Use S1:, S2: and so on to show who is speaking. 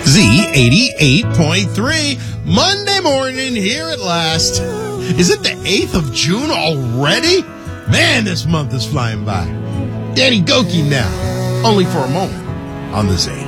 S1: Z88.3. Monday morning here at last. Is it the 8th of June already? Man, this month is flying by. Danny Gokey now. Only for a moment on the Z.